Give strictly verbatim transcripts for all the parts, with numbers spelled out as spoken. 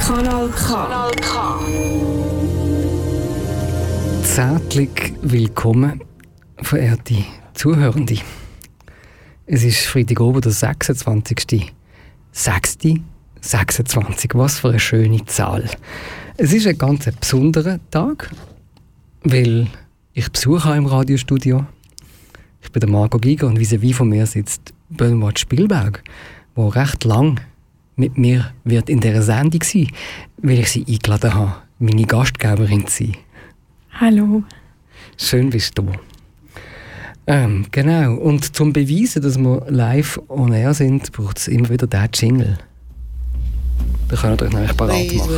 Kanal K. Kanal K. Zärtlich willkommen, verehrte Zuhörende. Es ist Freitagabend, der sechsundzwanzigste sechster sechsundzwanzig. Was für eine schöne Zahl. Es ist ein ganz besonderer Tag, weil ich Besuch habe im Radiostudio. Ich bin der Marco Giger und vis-à-vis von mir sitzt Benoit Spielberg, der recht lang mit mir wird in dieser Sendung sein, weil ich sie eingeladen habe, meine Gastgeberin zu sein. Hallo. Schön bist du. Ähm, genau. Und zum Beweisen, dass wir live on air sind, braucht es immer wieder diesen Jingle. Da könnt ihr euch nämlich parat machen.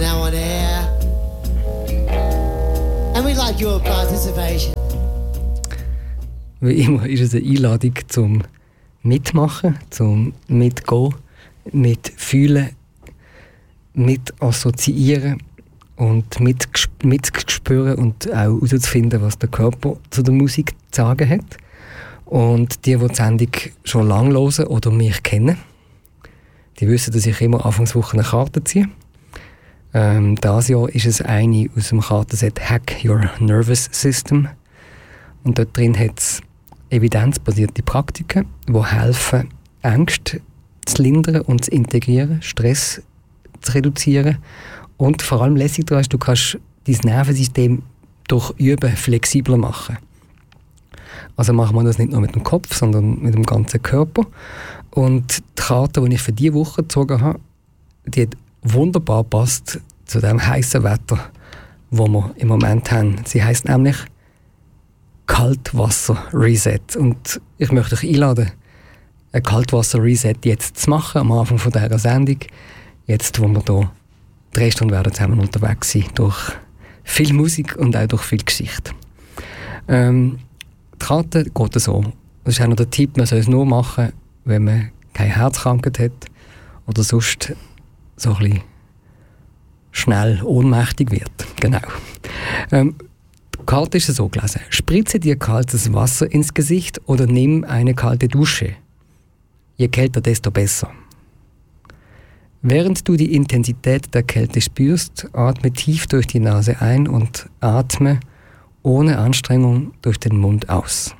And we'd like your participation. Wie immer ist es eine Einladung zum Mitmachen, zum Mitgehen, Mitfühlen, Mitassoziieren und mitspüren und auch herauszufinden, was der Körper zu der Musik zu sagen hat. Und die, die die Sendung schon lange hören oder mich kennen, die wissen, dass ich immer Anfangswoche eine Karte ziehe. Ähm, dieses Jahr ist es eine aus dem Kartenset Hack Your Nervous System. Und dort drin hat es evidenzbasierte Praktiken, die helfen, Ängste zu lindern und zu integrieren, Stress zu reduzieren. Und vor allem lässig daran ist, du kannst dein Nervensystem durch Üben flexibler machen. Also machen wir das nicht nur mit dem Kopf, sondern mit dem ganzen Körper. Und die Karte, die ich für diese Woche gezogen habe, die hat wunderbar passt zu dem heißen Wetter, das wir im Moment haben. Sie heisst nämlich Kaltwasser-Reset. Und ich möchte euch einladen, ein Kaltwasser-Reset jetzt zu machen, am Anfang von dieser Sendung. Jetzt, wo wir hier drei Stunden werden zusammen unterwegs sein, durch viel Musik und auch durch viel Geschichte. Ähm, die Karte geht so. Das ist auch noch der Tipp, man soll es nur machen, wenn man keine Herzkrankheit hat oder sonst so ein bisschen schnell ohnmächtig wird. Genau. Ähm, die Karte ist so gelesen. Spritze dir kaltes Wasser ins Gesicht oder nimm eine kalte Dusche. Je kälter, desto besser. Während du die Intensität der Kälte spürst, atme tief durch die Nase ein und atme ohne Anstrengung durch den Mund aus.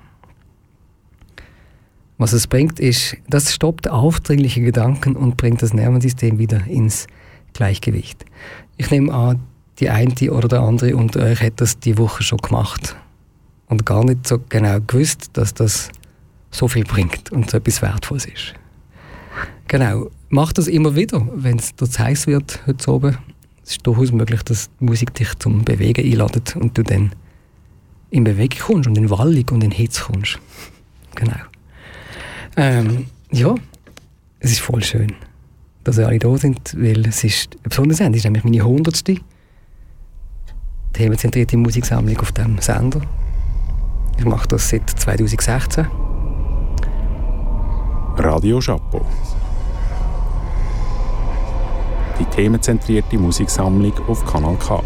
Was es bringt, ist, das stoppt aufdringliche Gedanken und bringt das Nervensystem wieder ins Gleichgewicht. Ich nehme an, die eine oder der andere unter euch hat das die Woche schon gemacht und gar nicht so genau gewusst, dass das so viel bringt und so etwas Wertvolles ist. Genau, mach das immer wieder, wenn es zu heiß wird heute oben. Es ist durchaus möglich, dass die Musik dich zum Bewegen einladet und du dann in Bewegung kommst und in Wallung und in Hitze kommst. Genau. Ähm, ja, es ist voll schön, dass ihr alle da sind, weil es ist eine besondere Sendung. Es ist nämlich meine hundertste themenzentrierte Musiksammlung auf diesem Sender. Ich mache das seit zweitausendsechzehn. Radio Chapeau. Die themenzentrierte Musiksammlung auf Kanal K.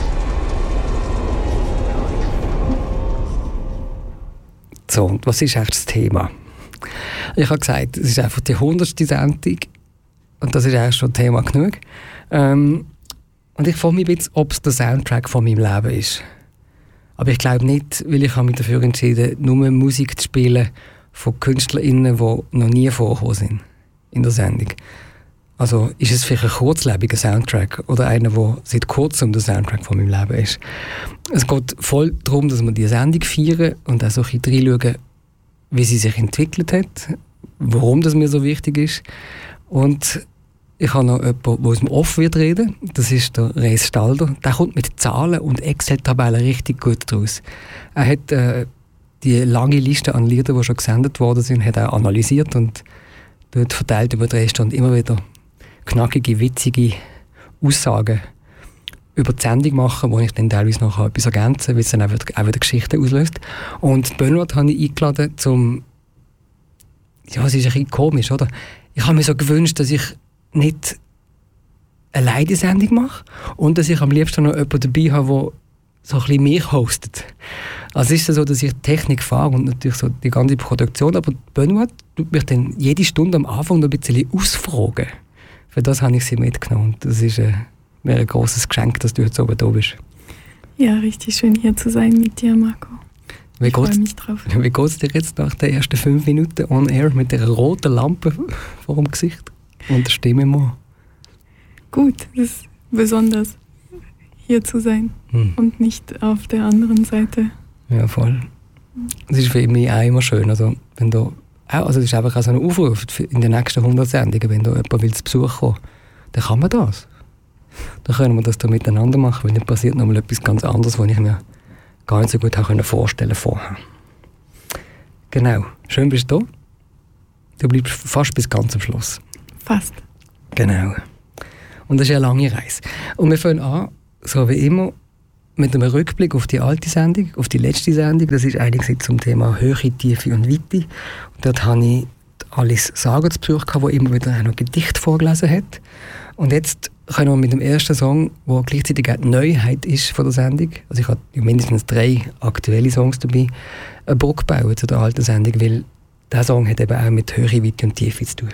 So, und was ist eigentlich das Thema? Ich habe gesagt, es ist einfach die hundertste Sendung und das ist eigentlich schon Thema genug. Ähm, und ich frage mich ein bisschen, ob es der Soundtrack von meinem Leben ist. Aber ich glaube nicht, weil ich habe mich dafür entschieden, nur Musik zu spielen von KünstlerInnen, die noch nie vorgekommen sind in der Sendung. Also ist es vielleicht ein kurzlebiger Soundtrack oder einer, der seit kurzem der Soundtrack von meinem Leben ist. Es geht voll darum, dass wir die Sendung feiern und auch so ein bisschen reinschauen, wie sie sich entwickelt hat, warum das mir so wichtig ist. Und ich habe noch jemanden, der aus dem Off wird reden. Das ist der Reis Stalder. Der kommt mit Zahlen und Excel-Tabellen richtig gut draus. Er hat äh, die lange Liste an Liedern, die schon gesendet worden sind, hat er analysiert und dort verteilt über drei Stunden immer wieder knackige, witzige Aussagen über die Sendung machen, wo ich dann teilweise noch etwas ergänzen kann, weil es dann auch wieder, auch wieder Geschichten auslöst. Und Benoit habe ich eingeladen, zum ja, es ist ein bisschen komisch, oder? Ich habe mir so gewünscht, dass ich nicht alleine die Sendung mache und dass ich am liebsten noch jemanden dabei habe, der so ein bisschen mich hostet. Also es ist so, dass ich Technik fahre und natürlich so die ganze Produktion, aber Benoit tut mich dann jede Stunde am Anfang noch ein bisschen ausfragen. Für das habe ich sie mitgenommen. Das ist eine Wäre ein grosses Geschenk, dass du jetzt oben da bist. Ja, richtig schön hier zu sein mit dir, Marco. Wie ich freue mich drauf. Wie geht es dir jetzt nach den ersten fünf Minuten on air mit der roten Lampe vor dem Gesicht und der Stimme im Ohr? Gut, es ist besonders, hier zu sein hm. und nicht auf der anderen Seite. Ja, voll. Es ist für mich auch immer schön. Also, wenn du, also es ist einfach auch so ein Aufruf in den nächsten hundert Sendungen, wenn da jemand will zu Besuch kommen, dann kann man das. Dann können wir das da miteinander machen, weil dann passiert noch mal etwas ganz anderes, was ich mir gar nicht so gut habe vorstellen vorher. Genau. Schön bist du da. Du bleibst fast bis ganz am Schluss. Fast. Genau. Und das ist eine lange Reise. Und wir fangen an, so wie immer, mit einem Rückblick auf die alte Sendung, auf die letzte Sendung. Das ist eigentlich zum Thema Höhe, Tiefe und Weite. Und dort hatte ich Alice Sager zu Besuch, die immer wieder ein Gedicht vorgelesen hat. Und jetzt können wir mit dem ersten Song, der gleichzeitig auch die Neuheit ist von der Sendung, also ich habe mindestens drei aktuelle Songs dabei, eine Brücke bauen zu der alten Sendung, weil dieser Song hat eben auch mit Höhe, Weite und Tiefe zu tun.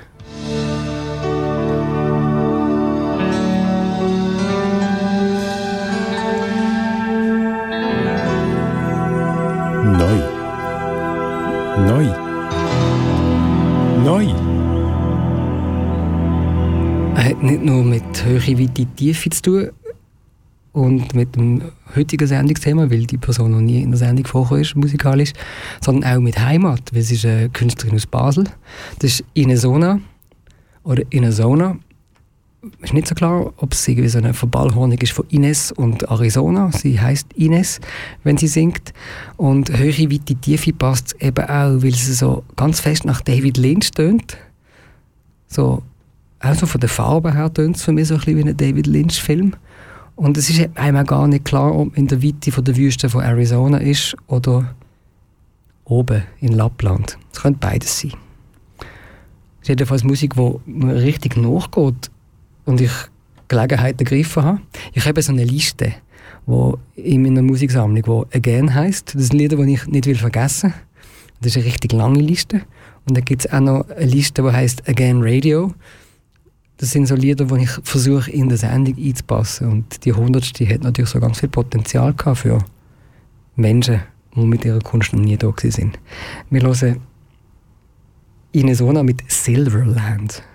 Neu. Neu. Neu. Er hat nicht nur mit Höhe, Weite, Tiefe zu tun und mit dem heutigen Sendungsthema, weil die Person noch nie in der Sendung vorgekommen ist, musikalisch, sondern auch mit Heimat, weil sie ist eine Künstlerin aus Basel. Das ist Inesona oder Inesona. Es ist nicht so klar, ob es irgendwie so eine Verballhornung ist von Ines und Arizona. Sie heisst Ines, wenn sie singt. Und Höhe, Weite, Tiefe passt eben auch, weil sie so ganz fest nach David Lynch tönt. So, also von der Farbe her tönt es für mich so ein bisschen wie ein David Lynch-Film. Und es ist einem auch gar nicht klar, ob in der Weite von der Wüste von Arizona ist oder oben in Lappland. Es könnte beides sein. Es ist jedenfalls Musik, die mir richtig nachgeht und ich Gelegenheit ergriffen habe. Ich habe so eine Liste wo in meiner Musiksammlung, die «Again» heisst. Das sind Lieder, die ich nicht vergessen will. Das ist eine richtig lange Liste. Und dann gibt es auch noch eine Liste, die heisst «Again Radio». Das sind so Lieder, die ich versuche, in der Sendung einzupassen. Und die hundertste hat natürlich so ganz viel Potenzial gehabt für Menschen, die mit ihrer Kunst noch nie da waren. Wir hören Inesona mit «Silverland».